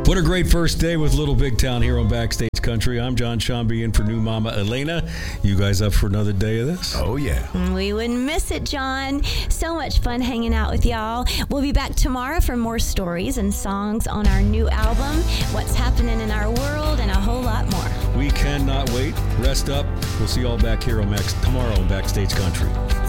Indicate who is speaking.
Speaker 1: What a great first day with Little Big Town here on Backstage Country. I'm John Shambi in for new Mama Elena. You guys up for another day of this?
Speaker 2: Oh, yeah.
Speaker 3: We wouldn't miss it, John. So much fun hanging out with y'all. We'll be back tomorrow for more stories and songs on our new album, what's happening in our world, and a whole lot more.
Speaker 1: We cannot wait. Rest up. We'll see you all back here on tomorrow on Backstage Country.